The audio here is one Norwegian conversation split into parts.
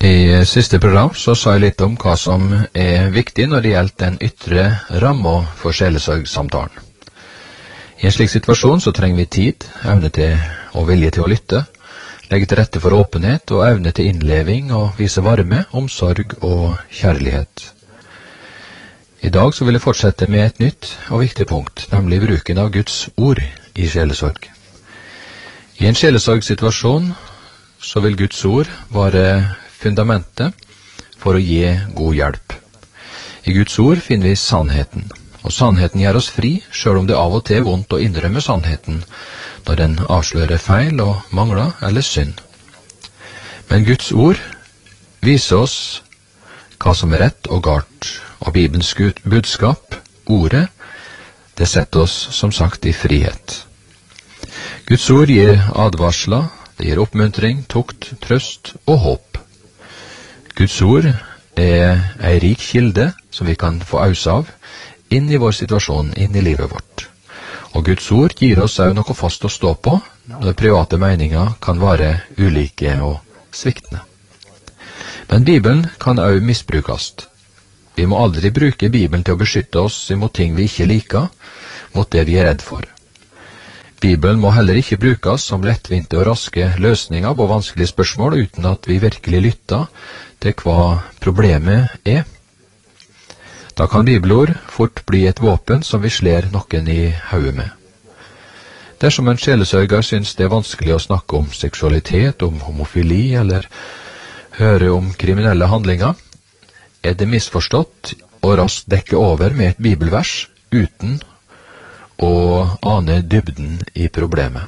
I siste program så sa jeg litt om hva som er viktig når det gjelder den ytre rammen for sjelesorgsamtalen. I en slik situasjon så trenger vi tid, evne til og vilje til å lytte, legge til rette for åpenhet og evne til innleving og vise varme, omsorg og kjærlighet. I dag så vil jeg fortsette med et nytt og viktig punkt, nemlig bruken av Guds ord i sjelesorg. I en sjelesorgsituasjon så vil Guds ord være fundamentet for å gi god hjelp. I Guds ord finner vi sannheten, og sannheten gjør oss fri, selv om det av og til er vondt å innrømme sannheten, når den avslører feil og mangler eller synd. Men Guds ord viser oss hva som er rett og galt, og Bibelens budskap, ordet, det setter oss som sagt i frihet. Guds ord gir advarsler, det gir oppmuntring, tukt, trøst og håp. Guds ord er en rik kilde som vi kan få aus av inn i vår situasjon, inn i livet vårt. Og Guds ord gir oss også noe fast å stå på når private meninger kan være ulike og sviktende. Men Bibelen kan også misbrukes. Vi må aldri bruke Bibelen til å beskytte oss imot ting vi ikke liker, mot det vi er redd for. Bibelen må heller ikke brukes som lettvinte og raske løsninger på vanskelige spørsmål uten at vi virkelig lytter til hva problemet er. Da kan bibelord fort bli et våpen som vi slår noen i hodet med. Dersom en sjelesørger synes det er vanskelig å snakke om seksualitet, om homofili eller høre om kriminelle handlinger, er det misforstått å raskt dekke over med et bibelvers uten og ane dybden i problemet.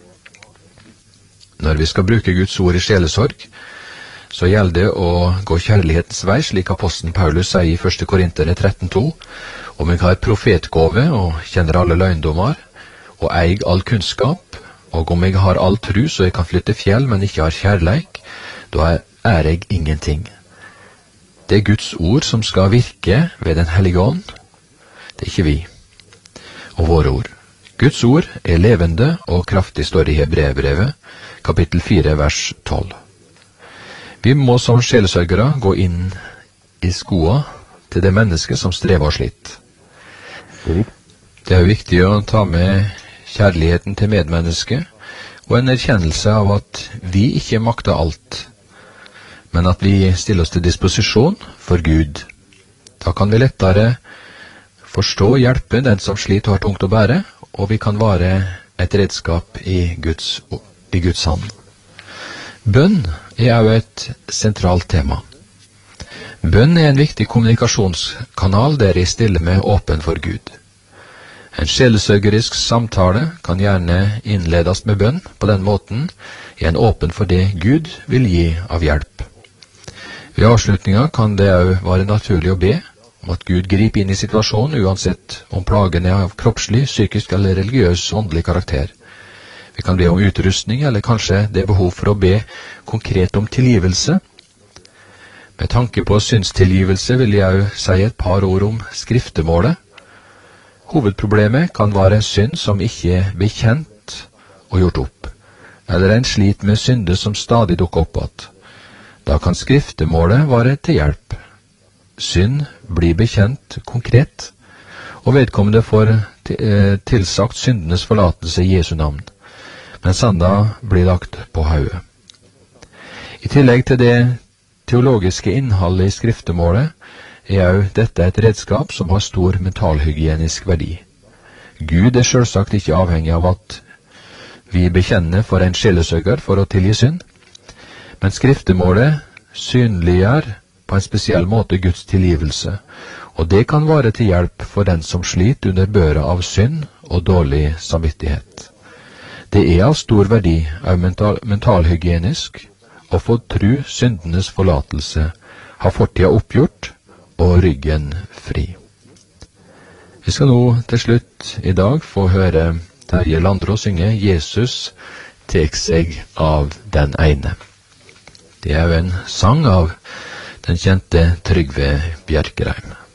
Når vi skal bruke Guds ord i sjelesorg, så gjelder det å gå kjærlighetens vei, slik apostelen Paulus sier i 1. Korinterne 13,2. Om jeg har profetgave og kjenner alle løgndommer, og eier all kunnskap, og om jeg har all tru så jeg kan flytte fjell, men ikke har kjærleik, da er jeg ingenting. Det er Guds ord som skal virke ved den hellige ånd, det er ikke vi og våre ord. Guds ord er levende og kraftig, står i Hebreerbrevet, kapittel 4, vers 12. Vi må som sjelesørgere gå inn i skoa til det mennesket som strever oss litt. Det er viktig å ta med kjærligheten til medmennesket og en erkjennelse av at vi ikke makter alt, men at vi stiller oss til disposisjon for Gud. Da kan vi lettere forstå og hjelpe den som sliter og har tungt å bære, og vi kan være et redskap i Guds hånd. Bønn er også et sentralt tema. Bønn er en viktig kommunikasjonskanal der jeg stiller meg åpen for Gud. En sjelesørgerisk samtale kan gjerne innledes med bønn. På den måten er en åpen for det Gud vil gi av hjelp. Ved avslutninga kan det også være naturlig å be om at Gud griper inn i situasjonen, uansett om plagen er av kroppslig, psykisk eller religiøs åndelig karakter. Vi kan be om utrustning, eller kanskje det er behov for å be konkret om tilgivelse. Med tanke på synstilgivelse vil jeg jo si et par ord om skriftemålet. Hovedproblemet kan være synd som ikke blir kjent og gjort opp, eller en slit med synder som stadig dukker opp igjen. Da kan skriftemålet være til hjelp. Synd blir bekjent konkret, og vedkommende får tilsagt syndenes forlatelse i Jesu navn, mens anda blir lagt på hodet. I tillegg til det teologiske innholdet i skriftemålet, er jo dette et redskap som har stor mentalhygienisk verdi. Gud er selvsagt ikke avhengig av at vi bekjenner for en sjelesørger for å tilgi synd, men skriftemålet synliggjør på en spesiell måte Guds tilgivelse, og det kan være til hjelp for den som sliter under børa av synd og dårlig samvittighet. Det er av stor verdi, også mentalhygienisk, å få tru syndenes forlatelse, ha fortida oppgjort og ryggen fri. Vi skal nå til slutt i dag få høre Terje Landro synge «Jesus tek seg av den ene». Det er jo en sang av den kjente Trygve Bjerkreim.